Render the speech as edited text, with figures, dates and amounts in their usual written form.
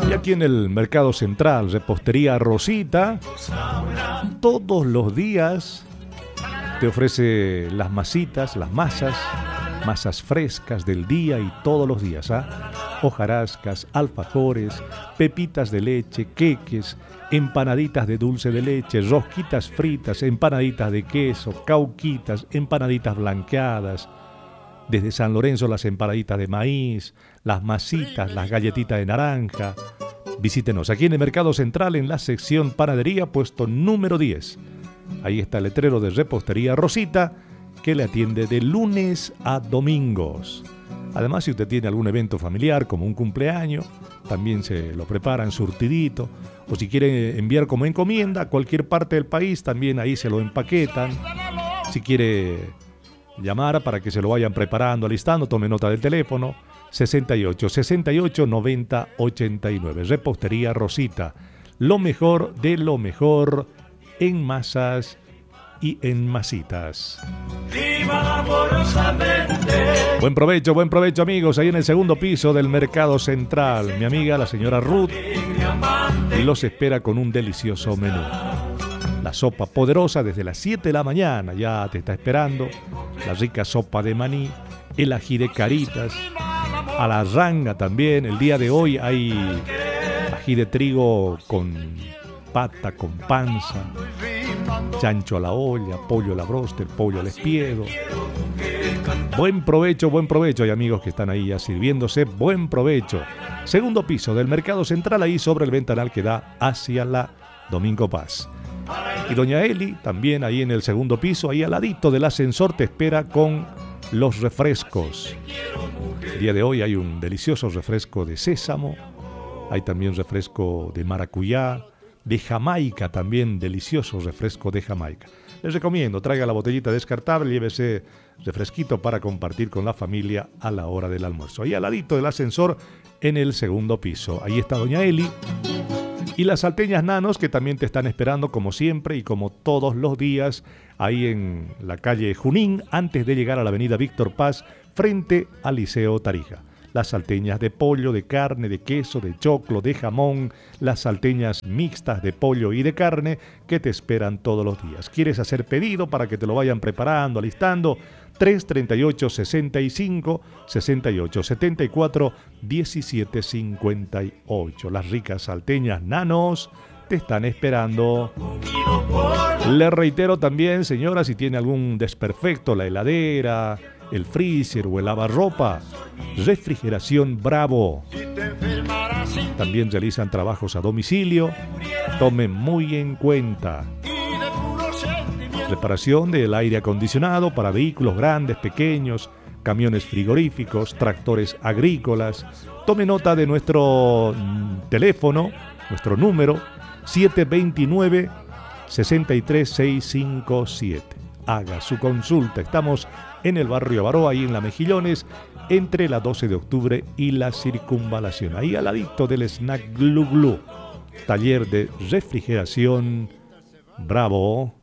Y aquí en el Mercado Central, Repostería Rosita, todos los días te ofrece las masitas, las masas frescas del día y todos los días, hojarascas, alfajores, pepitas de leche, queques, empanaditas de dulce de leche, rosquitas fritas, empanaditas de queso, cauquitas, empanaditas blanqueadas. Desde San Lorenzo las empanaditas de maíz, las masitas, las galletitas de naranja. Visítenos aquí en el Mercado Central en la sección Panadería, puesto número 10. Ahí está el letrero de Repostería Rosita, que le atiende de lunes a domingos. Además, si usted tiene algún evento familiar, como un cumpleaños, también se lo preparan surtidito. O si quiere enviar como encomienda a cualquier parte del país, también ahí se lo empaquetan. Si quiere llamar para que se lo vayan preparando, alistando, tome nota del teléfono, 68 90 89. Repostería Rosita, lo mejor de lo mejor en masas y en masitas. Buen provecho amigos, ahí en el segundo piso del Mercado Central. Mi amiga la señora Ruth los espera con un delicioso menú. La sopa poderosa desde las 7 de la mañana ya te está esperando. La rica sopa de maní, el ají de caritas, a la ranga también. El día de hoy hay ají de trigo con pata, con panza, chancho a la olla, pollo a la bróster, pollo al espiedo. Buen provecho, hay amigos que están ahí ya sirviéndose. Buen provecho. Segundo piso del Mercado Central, ahí sobre el ventanal que da hacia la Domingo Paz. Y doña Eli, también ahí en el segundo piso, ahí al ladito del ascensor, te espera con los refrescos. El día de hoy hay un delicioso refresco de sésamo, hay también refresco de maracuyá, de Jamaica también, delicioso refresco de Jamaica. Les recomiendo, traiga la botellita descartable, llévese refresquito para compartir con la familia a la hora del almuerzo. Ahí al ladito del ascensor, en el segundo piso. Ahí está doña Eli. Y las salteñas Nanos, que también te están esperando como siempre y como todos los días, ahí en la calle Junín, antes de llegar a la avenida Víctor Paz, frente al Liceo Tarija. Las salteñas de pollo, de carne, de queso, de choclo, de jamón, las salteñas mixtas de pollo y de carne que te esperan todos los días. ¿Quieres hacer pedido para que te lo vayan preparando, alistando? 338-65, 68-74, 17-58. Las ricas salteñas Nanos te están esperando. Le reitero también, señora, si tiene algún desperfecto, la heladera, el freezer o el lavarropa, Refrigeración Bravo. También realizan trabajos a domicilio. Tome muy en cuenta. Reparación del aire acondicionado para vehículos grandes, pequeños, camiones frigoríficos, tractores agrícolas. Tome nota de nuestro teléfono, nuestro número, 729-63657. Haga su consulta. Estamos en el barrio Baró, ahí en La Mejillones, entre la 12 de octubre y la Circunvalación. Ahí al ladito del Snack Glu Glu. Taller de refrigeración Bravo.